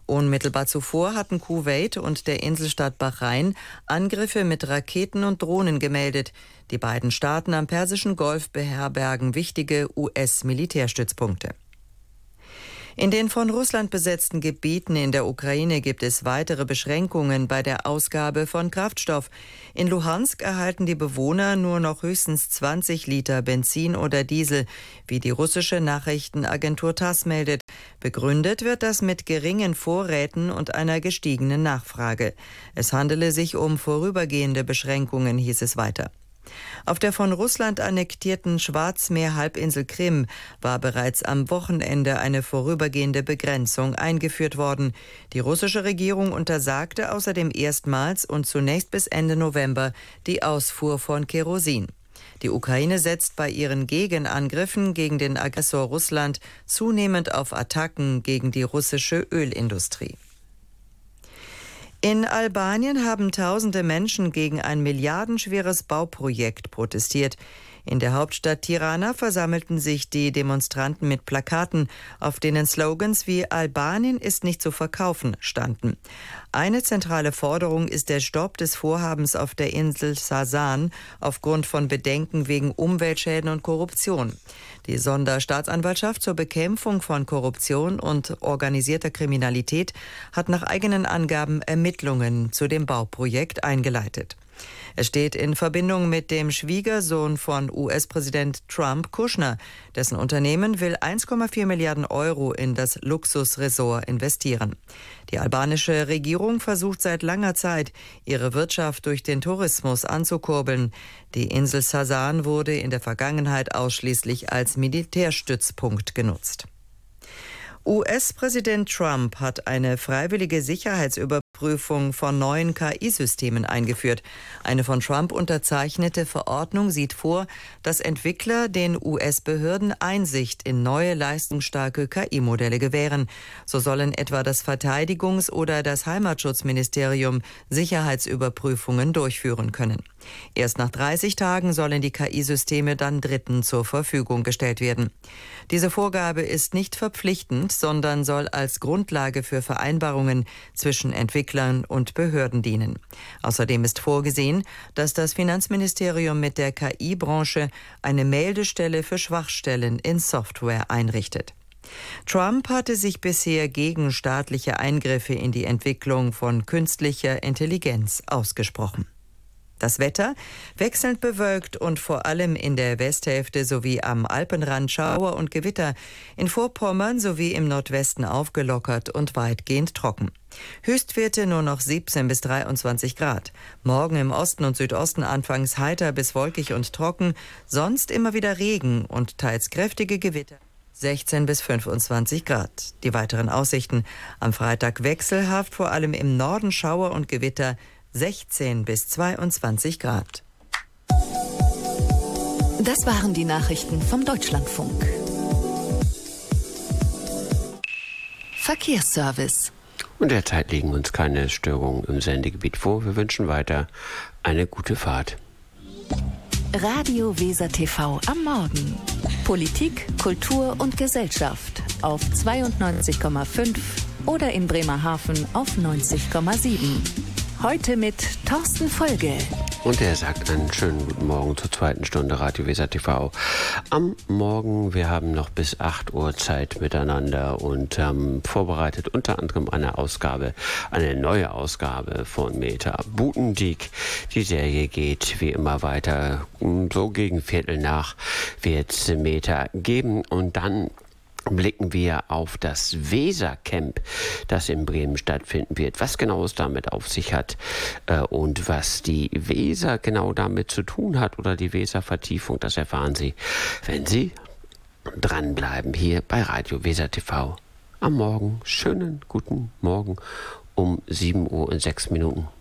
Unmittelbar zuvor hatten Kuwait und der Inselstaat Bahrain Angriffe mit Raketen und Drohnen gemeldet. Die beiden Staaten am Persischen Golf beherbergen wichtige US-Militärstützpunkte. In den von Russland besetzten Gebieten in der Ukraine gibt es weitere Beschränkungen bei der Ausgabe von Kraftstoff. In Luhansk erhalten die Bewohner nur noch höchstens 20 Liter Benzin oder Diesel, wie die russische Nachrichtenagentur TASS meldet. Begründet wird das mit geringen Vorräten und einer gestiegenen Nachfrage. Es handele sich um vorübergehende Beschränkungen, hieß es weiter. Auf der von Russland annektierten Schwarzmeer-Halbinsel Krim war bereits am Wochenende eine vorübergehende Begrenzung eingeführt worden. Die russische Regierung untersagte außerdem erstmals und zunächst bis Ende November die Ausfuhr von Kerosin. Die Ukraine setzt bei ihren Gegenangriffen gegen den Aggressor Russland zunehmend auf Attacken gegen die russische Ölindustrie. In Albanien haben tausende Menschen gegen ein milliardenschweres Bauprojekt protestiert. In der Hauptstadt Tirana versammelten sich die Demonstranten mit Plakaten, auf denen Slogans wie „Albanien ist nicht zu verkaufen" standen. Eine zentrale Forderung ist der Stopp des Vorhabens auf der Insel Sasan aufgrund von Bedenken wegen Umweltschäden und Korruption. Die Sonderstaatsanwaltschaft zur Bekämpfung von Korruption und organisierter Kriminalität hat nach eigenen Angaben Ermittlungen zu dem Bauprojekt eingeleitet. Es steht in Verbindung mit dem Schwiegersohn von US-Präsident Trump, Kushner. Dessen Unternehmen will 1,4 Milliarden Euro in das Luxusresort investieren. Die albanische Regierung versucht seit langer Zeit, ihre Wirtschaft durch den Tourismus anzukurbeln. Die Insel Sasan wurde in der Vergangenheit ausschließlich als Militärstützpunkt genutzt. US-Präsident Trump hat eine freiwillige Sicherheitsüberprüfung von neuen KI-Systemen eingeführt. Eine von Trump unterzeichnete Verordnung sieht vor, dass Entwickler den US-Behörden Einsicht in neue leistungsstarke KI-Modelle gewähren. So sollen etwa das Verteidigungs- oder das Heimatschutzministerium Sicherheitsüberprüfungen durchführen können. Erst nach 30 Tagen sollen die KI-Systeme dann Dritten zur Verfügung gestellt werden. Diese Vorgabe ist nicht verpflichtend, sondern soll als Grundlage für Vereinbarungen zwischen Entwicklern und Behörden dienen. Außerdem ist vorgesehen, dass das Finanzministerium mit der KI-Branche eine Meldestelle für Schwachstellen in Software einrichtet. Trump hatte sich bisher gegen staatliche Eingriffe in die Entwicklung von künstlicher Intelligenz ausgesprochen. Das Wetter: wechselnd bewölkt und vor allem in der Westhälfte sowie am Alpenrand Schauer und Gewitter. In Vorpommern sowie im Nordwesten aufgelockert und weitgehend trocken. Höchstwerte nur noch 17 bis 23 Grad. Morgen im Osten und Südosten anfangs heiter bis wolkig und trocken, sonst immer wieder Regen und teils kräftige Gewitter. 16 bis 25 Grad. Die weiteren Aussichten: am Freitag wechselhaft, vor allem im Norden Schauer und Gewitter, 16 bis 22 Grad. Das waren die Nachrichten vom Deutschlandfunk. Verkehrsservice. Und derzeit liegen uns keine Störungen im Sendegebiet vor. Wir wünschen weiter eine gute Fahrt. Radio Weser TV am Morgen. Politik, Kultur und Gesellschaft auf 92,5 oder in Bremerhaven auf 90,7. Heute mit Thorsten Folge. Und er sagt einen schönen guten Morgen zur zweiten Stunde Radio Weser TV. Am Morgen, wir haben noch bis 8 Uhr Zeit miteinander und vorbereitet unter anderem eine neue Ausgabe von Meta Butendiek. Die Serie geht wie immer weiter. So gegen Viertel nach wird es Meta geben und dann blicken wir auf das Weser-Camp, das in Bremen stattfinden wird. Was genau es damit auf sich hat und was die Weser genau damit zu tun hat oder die Weser-Vertiefung, das erfahren Sie, wenn Sie dranbleiben hier bei Radio Weser TV am Morgen. Schönen guten Morgen um 7 Uhr und 6 Minuten.